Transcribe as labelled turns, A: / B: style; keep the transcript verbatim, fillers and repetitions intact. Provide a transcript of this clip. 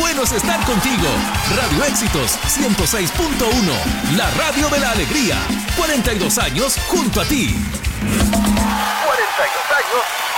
A: bueno es estar contigo. Radio Éxitos ciento seis punto uno, la radio de la alegría. cuarenta y dos años junto a ti.
B: cuarenta y dos años